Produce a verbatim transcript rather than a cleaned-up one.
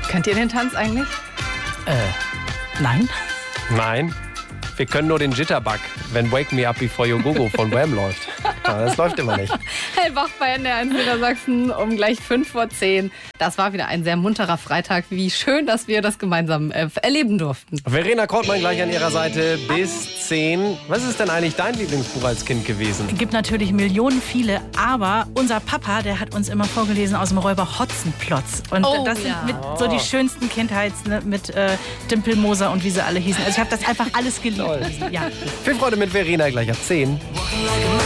Könnt ihr den Tanz eigentlich? Äh, nein. Nein. Wir können nur den Jitterbug, wenn Wake Me Up Before You Go Go von Wham läuft. Aber das läuft immer nicht. Hellwach bei N D R eins Niedersachsen um gleich fünf vor zehn. Das war wieder ein sehr munterer Freitag. Wie schön, dass wir das gemeinsam äh, erleben durften. Verena Kortmann gleich an ihrer Seite bis zehn. Was ist denn eigentlich dein Lieblingsbuch als Kind gewesen? Es gibt natürlich Millionen viele, aber unser Papa, der hat uns immer vorgelesen aus dem Räuber Hotzenplotz. Und Oh, das sind ja. mit so die schönsten Kindheits, ne, mit äh, Dimpelmoser und wie sie alle hießen. Also ich habe das einfach alles geliebt. Toll. Ja. Viel Freude mit Verena gleich ab zehn.